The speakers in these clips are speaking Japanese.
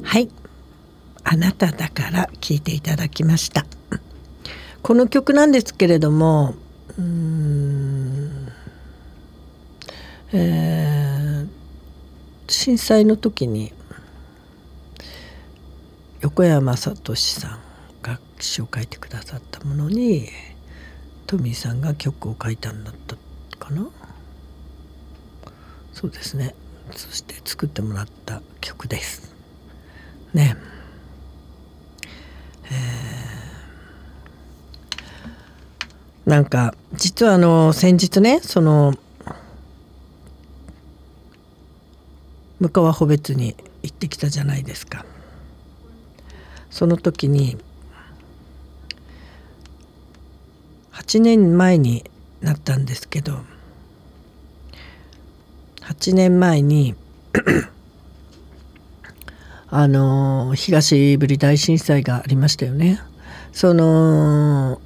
はい、あなただから聴いていただきました。この曲なんですけれども、震災の時に横山聡さんが詩を書いてくださったものにトミーさんが曲を書いたんだったかな。そうですね。そして作ってもらった曲ですね。なんか実は先日ね、その向川穂別に行ってきたじゃないですか。その時に8年前になったんですけど、8年前に東ブリ大震災がありましたよね。その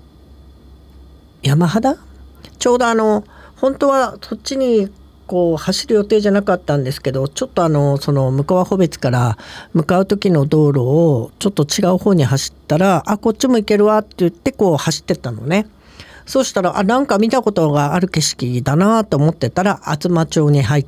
山肌、ちょうど本当はそっちにこう走る予定じゃなかったんですけど、ちょっとその向川穂別から向かう時の道路をちょっと違う方に走ったら、こっちも行けるわって言ってこう走ってったのね。そうしたらなんか見たことがある景色だなと思ってたら厚真町に入って、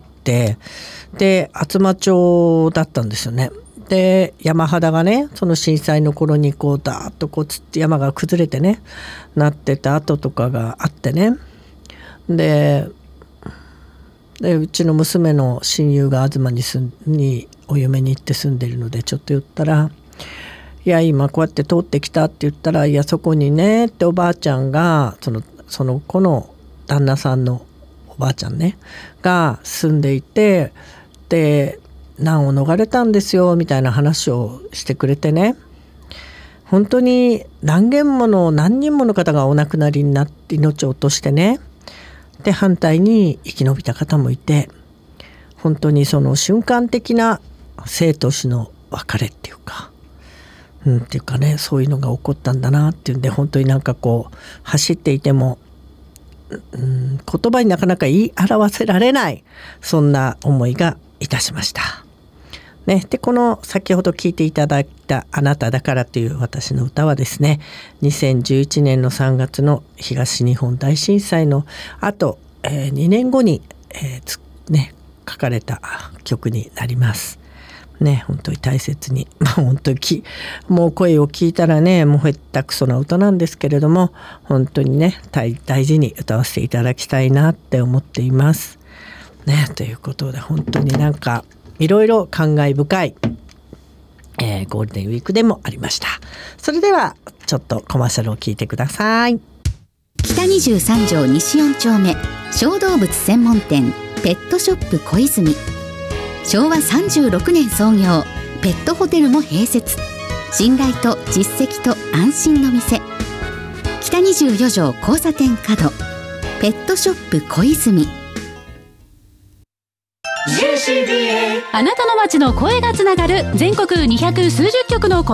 で厚真町だったんですよね。で山肌がね、その震災の頃にこうダーッとこうつって山が崩れてねなってた跡とかがあってね、でうちの娘の親友が東にお嫁に行って住んでるのでちょっと寄ったら、いや今こうやって通ってきたって言ったら、いやそこにねっておばあちゃんがその子の旦那さんのおばあちゃんねが住んでいて、で難を逃れたんですよみたいな話をしてくれてね、本当に何人もの方がお亡くなりになって命を落としてね、で反対に生き延びた方もいて、本当にその瞬間的な生と死の別れっていうか、っていうかね、そういうのが起こったんだなっていうんで、本当になんかこう走っていても言葉になかなか言い表せられないそんな思いがいたしましたね。でこの先ほど聴いていただいたあなただからという私の歌はですね、2011年の3月の東日本大震災の後、2年後に、書かれた曲になりますね。本当に大切に、本当にもう声を聞いたらね、もうへったくそな歌なんですけれども、本当にね大事に歌わせていただきたいなって思っていますね。ということで本当になんかいろいろ感慨深い、ゴールデンウィークでもありました。それではちょっとコマーシャルを聞いてください。 北23条西4丁目小動物専門店ペットショップ小泉。昭和36年創業、ペットホテルも併設。信頼と実績と安心の店、北24条交差点角ペットショップ小泉。 あなたの街の声がつながる全国200数十局の